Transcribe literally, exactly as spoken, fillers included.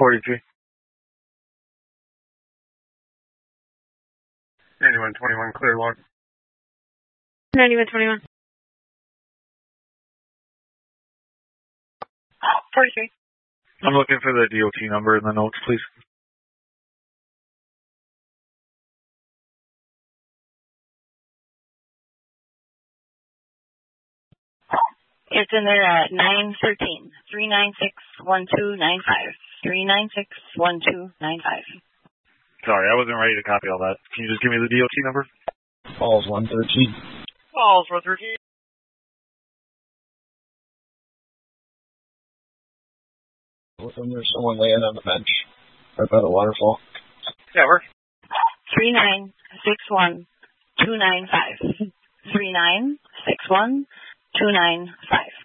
forty-three. ninety-one twenty-one, clear log. ninety-one twenty-one. forty-three. I'm looking for the D O T number in the notes, please. It's in there at nine thirteen, three nine six, one two nine five. three nine six, one two nine five. Sorry, I wasn't ready to copy all that. Can you just give me the D O T number? Falls one thirteen. Falls one thirteen. With them, there's someone laying on the bench right by the waterfall. Yeah, we're. three nine six one, two nine five. three nine six one, two nine five.